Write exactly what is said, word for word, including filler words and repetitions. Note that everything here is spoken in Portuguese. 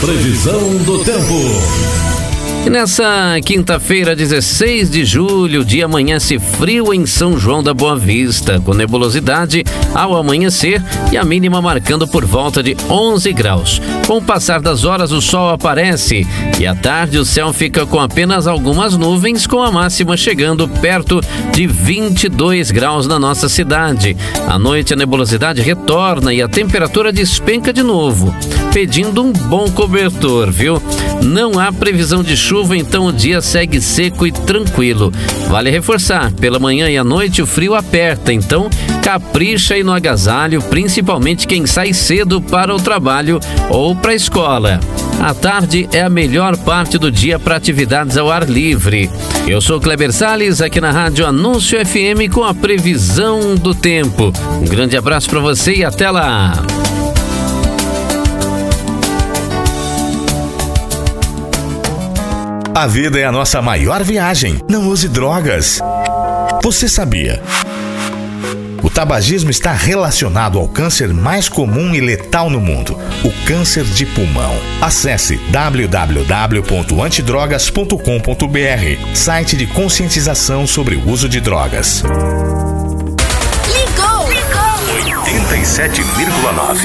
Previsão do tempo. E nessa quinta-feira, dezesseis de julho, o dia amanhece frio em São João da Boa Vista, com nebulosidade ao amanhecer e a mínima marcando por volta de onze graus. Com o passar das horas, o sol aparece e à tarde o céu fica com apenas algumas nuvens, com a máxima chegando perto de vinte e dois graus na nossa cidade. À noite, a nebulosidade retorna e a temperatura despenca de novo, pedindo um bom cobertor, viu? Não há previsão de chuva, então o dia segue seco e tranquilo. Vale reforçar, pela manhã e à noite o frio aperta, então capricha aí no agasalho, principalmente quem sai cedo para o trabalho ou para a escola. À tarde é a melhor parte do dia para atividades ao ar livre. Eu sou Kleber Salles, aqui na Rádio Anúncio F M com a previsão do tempo. Um grande abraço para você e até lá! A vida é a nossa maior viagem. Não use drogas. Você sabia? O tabagismo está relacionado ao câncer mais comum e letal no mundo, o câncer de pulmão. Acesse w w w ponto antidrogas ponto com ponto b r, site de conscientização sobre o uso de drogas. Ligou! Ligou! oitenta e sete vírgula nove